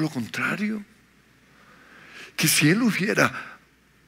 lo contrario, que si él hubiera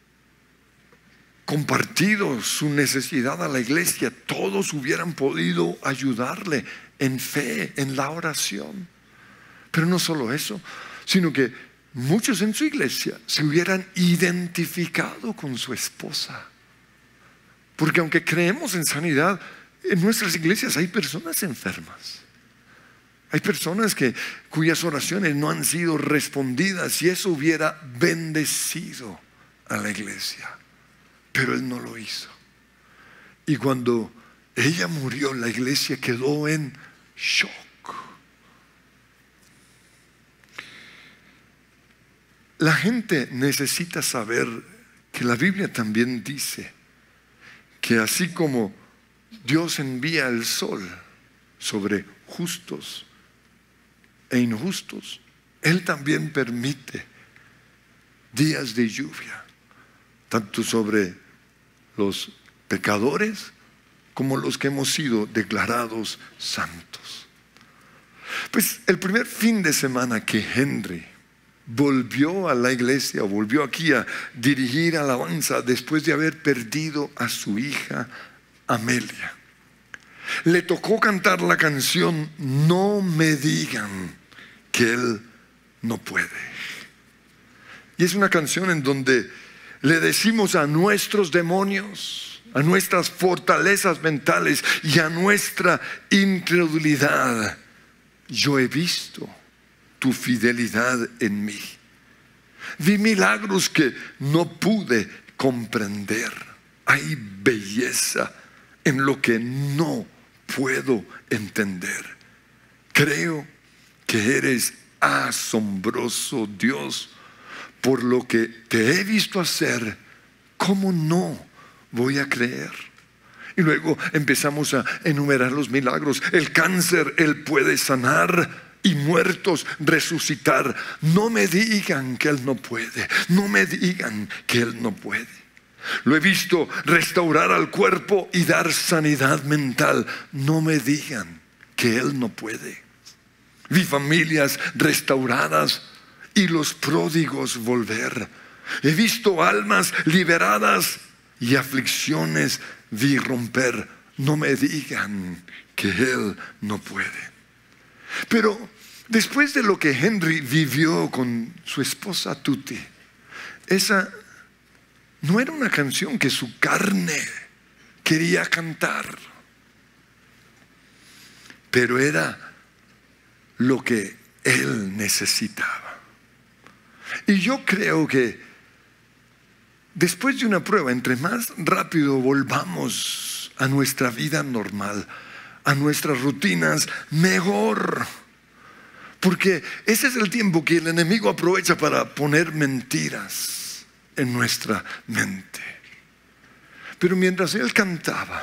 compartido su necesidad a la iglesia, todos hubieran podido ayudarle en fe, en la oración. Pero no solo eso, sino que muchos en su iglesia se hubieran identificado con su esposa. Porque aunque creemos en sanidad, en nuestras iglesias hay personas enfermas. Hay personas cuyas oraciones no han sido respondidas, y eso hubiera bendecido a la iglesia. Pero él no lo hizo. Y cuando ella murió, la iglesia quedó en shock. La gente necesita saber que la Biblia también dice que así como Dios envía el sol sobre justos e injustos, Él también permite días de lluvia, tanto sobre los pecadores como los que hemos sido declarados santos. Pues el primer fin de semana que Henry volvió a la iglesia, volvió aquí a dirigir alabanza después de haber perdido a su hija Amelia, le tocó cantar la canción No me digan que él no puede. Y es una canción en donde le decimos a nuestros demonios, a nuestras fortalezas mentales y a nuestra incredulidad: yo he visto tu fidelidad en mí. Vi milagros que no pude comprender. Hay belleza en lo que no puedo entender. Creo que eres asombroso, Dios, por lo que te he visto hacer. ¿Cómo no voy a creer? Y luego empezamos a enumerar los milagros. El cáncer Él puede sanar, y muertos resucitar. No me digan que Él no puede. No me digan que Él no puede. Lo he visto restaurar al cuerpo y dar sanidad mental. No me digan que Él no puede. Vi familias restauradas y los pródigos volver. He visto almas liberadas y aflicciones vi romper. No me digan que Él no puede. Pero después de lo que Henry vivió con su esposa Tuti, esa no era una canción que su carne quería cantar, pero era lo que él necesitaba. Y yo creo que después de una prueba, entre más rápido volvamos a nuestra vida normal, a nuestras rutinas, mejor. Porque ese es el tiempo que el enemigo aprovecha para poner mentiras en nuestra mente. Pero mientras él cantaba,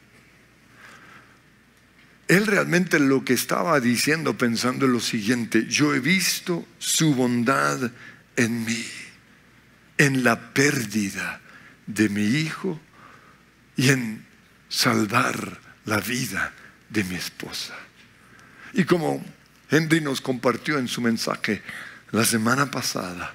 él realmente lo que estaba diciendo, pensando en lo siguiente: yo he visto su bondad en mí, en la pérdida de mi hijo y en salvar la vida de mi esposa. Y como Henry nos compartió en su mensaje la semana pasada,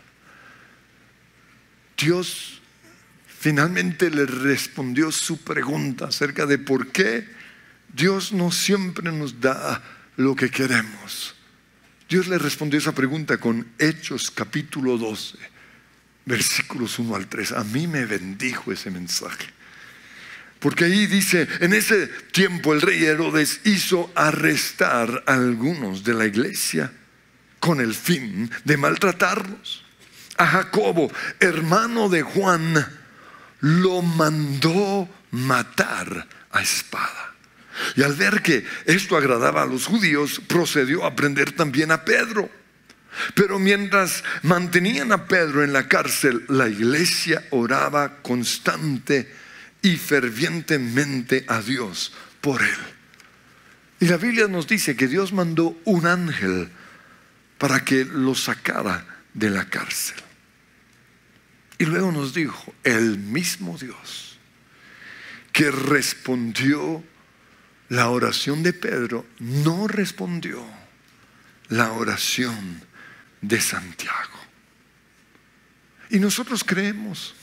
Dios finalmente le respondió su pregunta acerca de por qué Dios no siempre nos da lo que queremos. Dios le respondió esa pregunta con Hechos capítulo 12, versículos 1 al 3. A mí me bendijo ese mensaje. Porque ahí dice: en ese tiempo el rey Herodes hizo arrestar a algunos de la iglesia con el fin de maltratarlos. A Jacobo, hermano de Juan, lo mandó matar a espada. Y al ver que esto agradaba a los judíos, procedió a prender también a Pedro. Pero mientras mantenían a Pedro en la cárcel, la iglesia oraba constante y fervientemente a Dios por él. Y la Biblia nos dice que Dios mandó un ángel para que lo sacara de la cárcel. Y luego nos dijo: el mismo Dios que respondió la oración de Pedro, no respondió la oración de Santiago. Y nosotros creemos,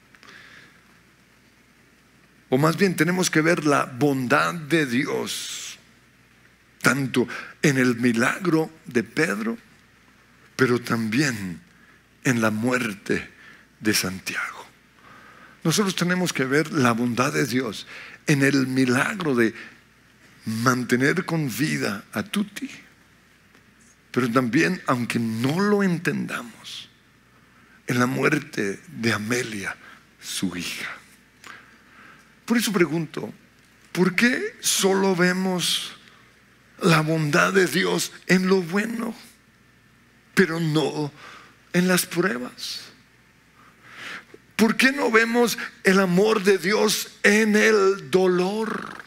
o más bien tenemos que ver la bondad de Dios, tanto en el milagro de Pedro, pero también en la muerte de Santiago. Nosotros tenemos que ver la bondad de Dios en el milagro de mantener con vida a Tuti, pero también, aunque no lo entendamos, en la muerte de Amelia, su hija. Por eso pregunto, ¿por qué solo vemos la bondad de Dios en lo bueno, pero no en las pruebas? ¿Por qué no vemos el amor de Dios en el dolor?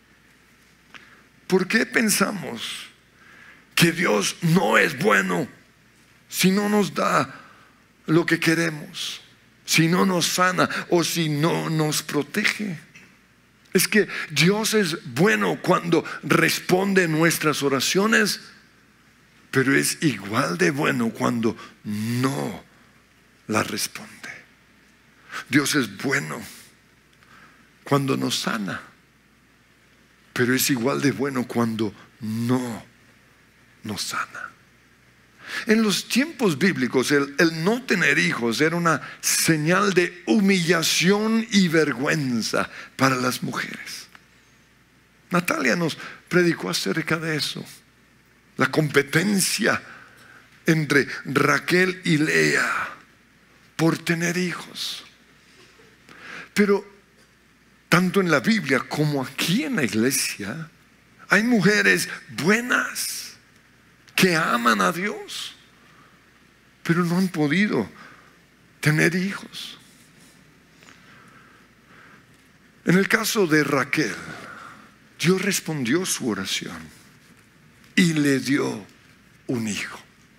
¿Por qué pensamos que Dios no es bueno si no nos da lo que queremos, si no nos sana o si no nos protege? Es que Dios es bueno cuando responde nuestras oraciones, pero es igual de bueno cuando no las responde. Dios es bueno cuando nos sana, pero es igual de bueno cuando no nos sana. En los tiempos bíblicos, el no tener hijos era una señal de humillación y vergüenza para las mujeres. Natalia nos predicó acerca de eso, la competencia entre Raquel y Lea por tener hijos. Pero tanto en la Biblia como aquí en la iglesia hay mujeres buenas que aman a Dios, pero no han podido tener hijos. En el caso de Raquel, Dios respondió su oración y le dio un hijo.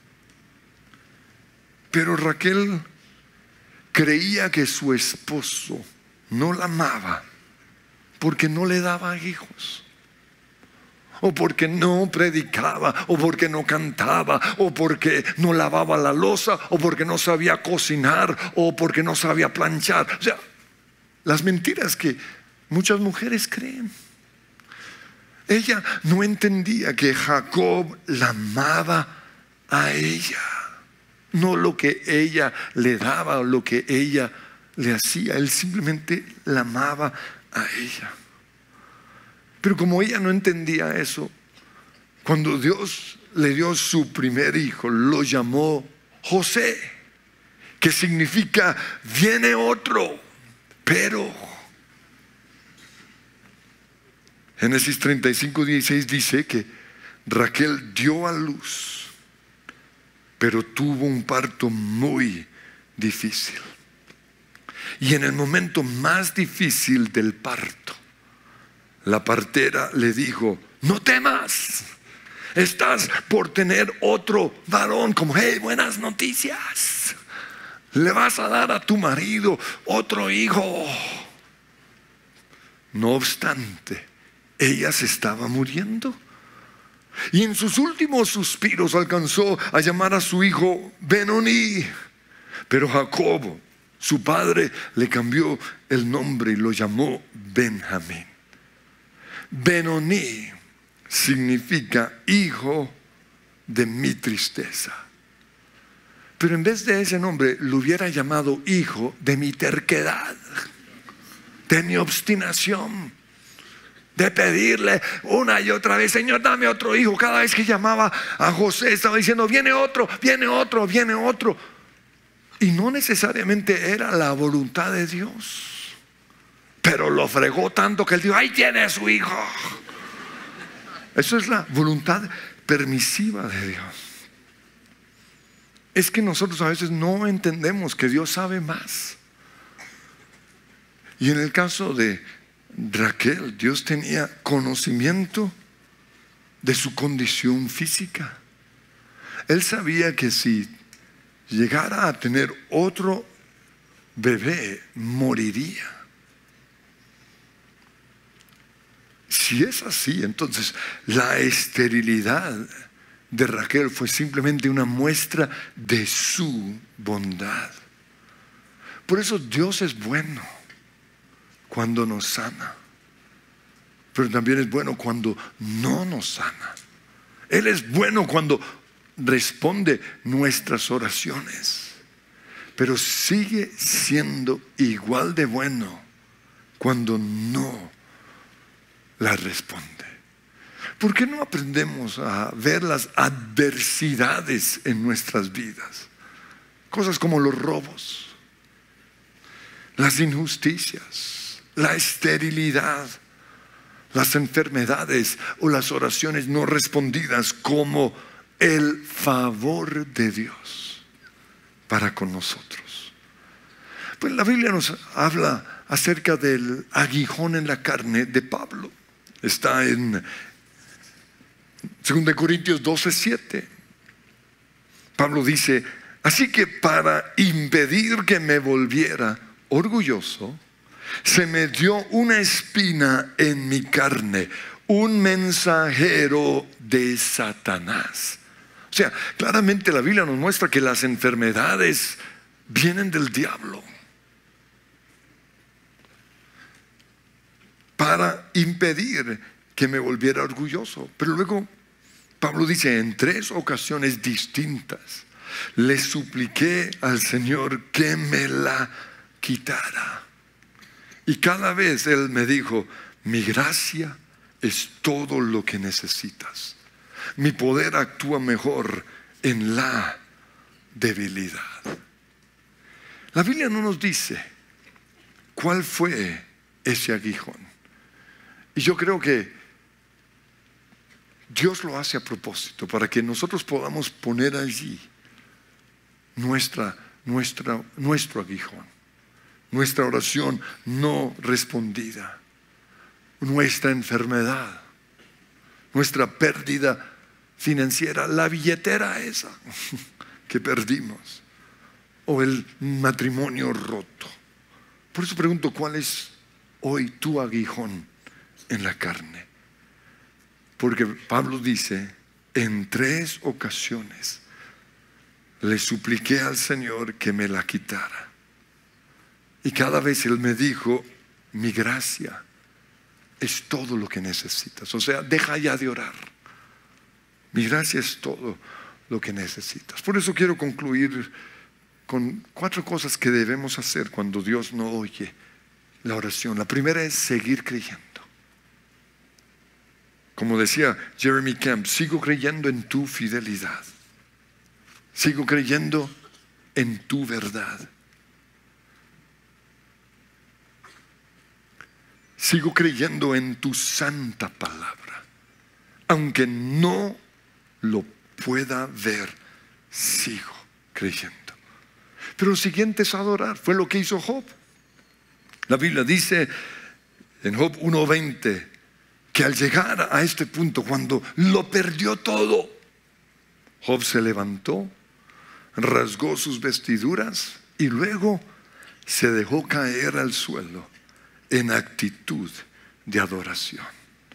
Pero Raquel creía que su esposo no la amaba porque no le daba hijos, o porque no predicaba, o porque no cantaba, o porque no lavaba la loza, o porque no sabía cocinar, o porque no sabía planchar. O sea, las mentiras que muchas mujeres creen. Ella no entendía que Jacob la amaba a ella, no lo que ella le daba o lo que ella le hacía. Él simplemente la amaba a ella. Pero como ella no entendía eso, cuando Dios le dio su primer hijo, lo llamó José, que significa viene otro. Pero Génesis 35:16 dice que Raquel dio a luz, pero tuvo un parto muy difícil. Y en el momento más difícil del parto, la partera le dijo: no temas, estás por tener otro varón. Como, hey, buenas noticias, le vas a dar a tu marido otro hijo. No obstante, ella se estaba muriendo, y en sus últimos suspiros alcanzó a llamar a su hijo Benoní. Pero Jacob, su padre, le cambió el nombre y lo llamó Benjamín. Benoní significa hijo de mi tristeza. Pero en vez de ese nombre, lo hubiera llamado hijo de mi terquedad, de mi obstinación, de pedirle una y otra vez: Señor, dame otro hijo. Cada vez que llamaba a José estaba diciendo: viene otro, viene otro, viene otro. Y no necesariamente era la voluntad de Dios, pero lo fregó tanto que él dijo: ahí tiene a su hijo. Eso es la voluntad permisiva de Dios. Es que nosotros a veces no entendemos que Dios sabe más. Y en el caso de Raquel, Dios tenía conocimiento de su condición física. Él sabía que si llegara a tener otro bebé, moriría. Si es así, entonces la esterilidad de Raquel fue simplemente una muestra de su bondad. Por eso Dios es bueno cuando nos sana, pero también es bueno cuando no nos sana. Él es bueno cuando responde nuestras oraciones, pero sigue siendo igual de bueno cuando no las responde. ¿Por qué no aprendemos a ver las adversidades en nuestras vidas? Cosas como los robos, las injusticias, la esterilidad, las enfermedades o las oraciones no respondidas como el favor de Dios para con nosotros. Pues la Biblia nos habla acerca del aguijón en la carne de Pablo. Está en 2 Corintios 12:7. Pablo dice: así que para impedir que me volviera orgulloso, se me dio una espina en mi carne, un mensajero de Satanás. O sea, claramente la Biblia nos muestra que las enfermedades vienen del diablo. Para impedir que me volviera orgulloso. Pero luego Pablo dice: en 3 ocasiones distintas le supliqué al Señor que me la quitara. Y cada vez Él me dijo: mi gracia es todo lo que necesitas. Mi poder actúa mejor en la debilidad. La Biblia no nos dice cuál fue ese aguijón. Y yo creo que Dios lo hace a propósito para que nosotros podamos poner allí nuestro aguijón, nuestra oración no respondida, nuestra enfermedad, nuestra pérdida financiera, la billetera esa que perdimos, o el matrimonio roto. Por eso pregunto: ¿cuál es hoy tu aguijón en la carne? Porque Pablo dice: en 3 ocasiones le supliqué al Señor que me la quitara. Y cada vez Él me dijo: mi gracia es todo lo que necesitas. O sea, deja ya de orar. Mi gracia es todo lo que necesitas. Por eso quiero concluir con 4 cosas que debemos hacer cuando Dios no oye la oración. La primera es seguir creyendo. Como decía Jeremy Camp: sigo creyendo en tu fidelidad. Sigo creyendo en tu verdad. Sigo creyendo en tu santa palabra. Aunque no lo pueda ver, sigo creyendo. Pero lo siguiente es adorar. Fue lo que hizo Job. La Biblia dice en Job 1:20 que al llegar a este punto, cuando lo perdió todo, Job se levantó, rasgó sus vestiduras y luego se dejó caer al suelo en actitud de adoración.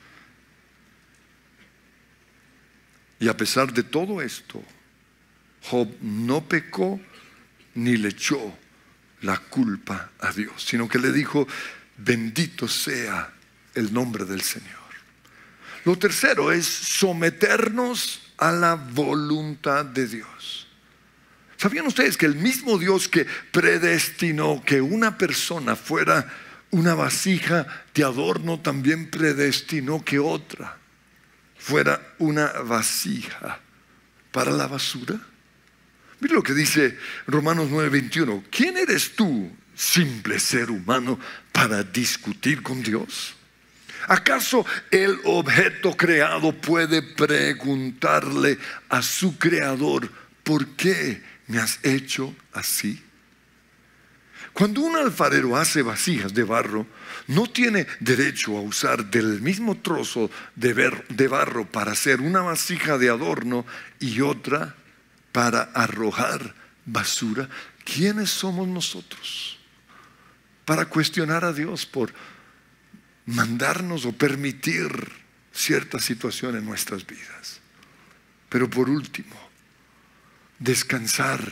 Y a pesar de todo esto, Job no pecó ni le echó la culpa a Dios, sino que le dijo: bendito sea el nombre del Señor. Lo tercero es someternos a la voluntad de Dios. ¿Sabían ustedes que el mismo Dios que predestinó que una persona fuera una vasija de adorno, también predestinó que otra fuera una vasija para la basura? Mira lo que dice Romanos 9:21. ¿Quién eres tú, simple ser humano, para discutir con Dios? ¿Acaso el objeto creado puede preguntarle a su creador: ¿por qué me has hecho así? Cuando un alfarero hace vasijas de barro, no tiene derecho a usar del mismo trozo de barro para hacer una vasija de adorno y otra para arrojar basura. ¿Quiénes somos nosotros para cuestionar a Dios por mandarnos o permitir cierta situación en nuestras vidas? Pero por último, descansar